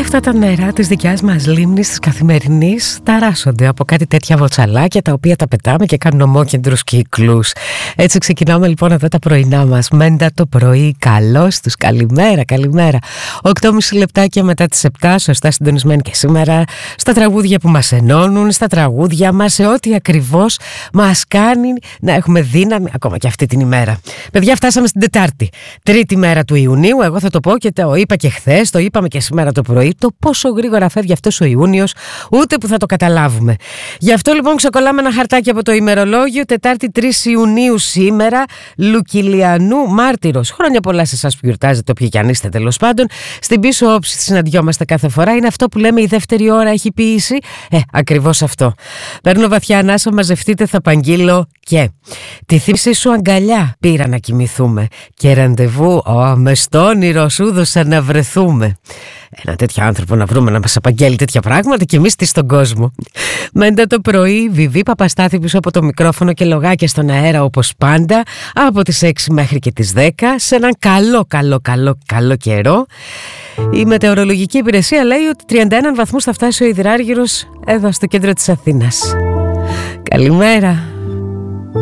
αυτά τα νερά της δικιάς μας λίμνης, της καθημερινής, ταράσσονται από κάτι τέτοια βοτσαλάκια τα οποία τα πετάμε και κάνουν ομόκεντρους κύκλους. Έτσι ξεκινάμε λοιπόν εδώ τα πρωινά μας. Μέντα το πρωί, καλώς τους, καλημέρα, καλημέρα. 8,5 λεπτάκια μετά τις 7, σωστά συντονισμένοι και σήμερα στα τραγούδια που μας ενώνουν, στα τραγούδια μας, σε ό,τι ακριβώς μας κάνει να έχουμε δύναμη ακόμα και αυτή την ημέρα. Παιδιά, φτάσαμε στην Τετάρτη, τρίτη μέρα του Ιουνίου. Εγώ θα το πω και το είπα και χθες, το είπαμε και σήμερα το πρωί, το πόσο γρήγορα φεύγει αυτός ο Ιούνιος, ούτε που θα το καταλάβουμε. Γι' αυτό λοιπόν ξεκολλάμε ένα χαρτάκι από το ημερολόγιο. Τετάρτη 3 Ιουνίου σήμερα, Λουκιλιανού Μάρτυρος. Χρόνια πολλά σε εσάς που γιορτάζετε, όποιοι κι αν είστε τέλος πάντων. Στην πίσω όψη συναντιόμαστε κάθε φορά. Είναι αυτό που λέμε η δεύτερη ώρα έχει ποίηση. Ακριβώς αυτό. Παίρνω βαθιά ανάσα, μαζευτείτε, θα παγγείλω και τη θύμηση σου αγκαλιά πήρα να κοιμηθούμε. Και ραντεβού, μες στο όνειρο σου δώσα να βρεθούμε. Ένα τέτοιο άνθρωπο να βρούμε να μας απαγγέλει τέτοια πράγματα και εμείς τι στον κόσμο. Μέντα το πρωί, Βιβί Παπαστάθη πίσω από το μικρόφωνο και λογάκια στον αέρα όπως πάντα, από τις 6 μέχρι και τις 10, σε έναν καλό καιρό. Η μετεωρολογική υπηρεσία λέει ότι 31 βαθμούς θα φτάσει ο υδράργυρος εδώ στο κέντρο της Αθήνας. Καλημέρα.